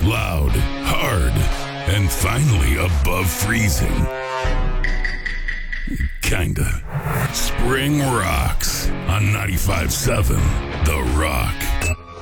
loud, hard, and finally above freezing. Kinda. Spring rocks on 95.7 The Rock.